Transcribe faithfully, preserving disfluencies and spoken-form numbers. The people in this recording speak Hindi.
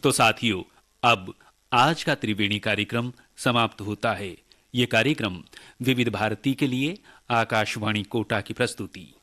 तो साथियों, अब आज का त्रिवेणी कार्यक्रम समाप्त होता है। ये कार्यक्रम विविध भारती के लिए आकाशवाणी कोटा की प्रस्तुति।